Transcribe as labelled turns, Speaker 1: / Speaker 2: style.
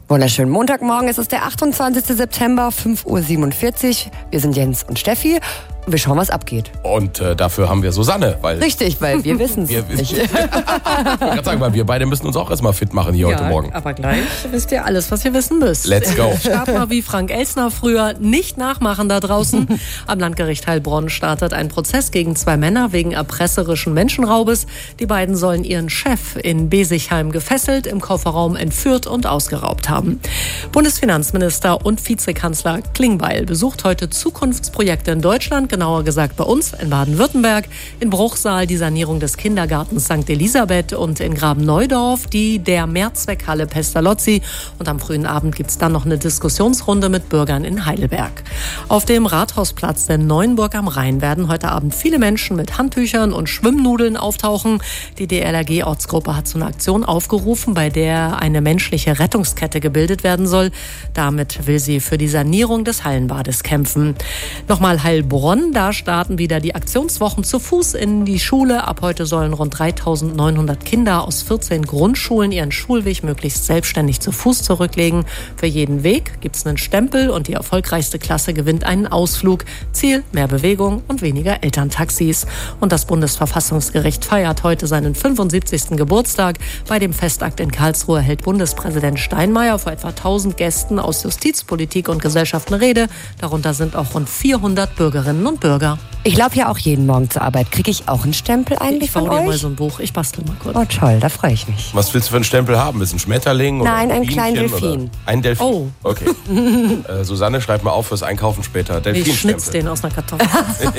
Speaker 1: Wunderschönen Montagmorgen, es ist der 28. September, 5:47 Uhr. Wir sind Jens und Steffi. Wir schauen, was abgeht.
Speaker 2: Und dafür haben wir Susanne.
Speaker 1: Richtig, weil wir wissen es nicht.
Speaker 2: Ich wollte gerade sagen, weil wir beide müssen uns auch erstmal fit machen hier heute Morgen.
Speaker 3: Aber gleich wisst ihr alles, was ihr wissen müsst.
Speaker 2: Let's go.
Speaker 3: Start mal wie Frank Elstner früher, nicht nachmachen da draußen. Am Landgericht Heilbronn startet ein Prozess gegen 2 Männer wegen erpresserischen Menschenraubes. Die beiden sollen ihren Chef in Besigheim gefesselt, im Kofferraum entführt und ausgeraubt haben. Bundesfinanzminister und Vizekanzler Klingbeil besucht heute Zukunftsprojekte in Deutschland, genauer gesagt bei uns in Baden-Württemberg, in Bruchsal die Sanierung des Kindergartens St. Elisabeth und in Graben-Neudorf die der Mehrzweckhalle Pestalozzi. Und am frühen Abend gibt es dann noch eine Diskussionsrunde mit Bürgern in Heidelberg. Auf dem Rathausplatz der Neuenburg am Rhein werden heute Abend viele Menschen mit Handtüchern und Schwimmnudeln auftauchen. Die DLRG-Ortsgruppe hat zu einer Aktion aufgerufen, bei der eine menschliche Rettungskette gebildet werden soll. Damit will sie für die Sanierung des Hallenbades kämpfen. Nochmal Heilbronn. Da starten wieder die Aktionswochen zu Fuß in die Schule. Ab heute sollen rund 3.900 Kinder aus 14 Grundschulen ihren Schulweg möglichst selbstständig zu Fuß zurücklegen. Für jeden Weg gibt es einen Stempel und die erfolgreichste Klasse gewinnt einen Ausflug. Ziel: mehr Bewegung und weniger Elterntaxis. Und das Bundesverfassungsgericht feiert heute seinen 75. Geburtstag. Bei dem Festakt in Karlsruhe hält Bundespräsident Steinmeier vor etwa 1.000 Gästen aus Justiz, Politik und Gesellschaft eine Rede. Darunter sind auch rund 400 Bürgerinnen und Bürger.
Speaker 1: Ich laufe ja auch jeden Morgen zur Arbeit. Kriege ich auch einen Stempel eigentlich von euch?
Speaker 3: Ich baue dir mal so ein Buch. Ich bastel mal kurz.
Speaker 1: Oh toll, da freue ich mich.
Speaker 2: Was willst du für einen Stempel haben? Ist ein Schmetterling? Oder
Speaker 1: Nein,
Speaker 2: ein
Speaker 1: einen kleinen
Speaker 2: Bienchen
Speaker 1: Delfin.
Speaker 2: Oder? Ein Delfin?
Speaker 3: Oh.
Speaker 2: Okay. Susanne, schreib mal auf fürs Einkaufen später.
Speaker 3: Ich
Speaker 2: Delfinstempel.
Speaker 3: schnitz den aus einer Kartoffel.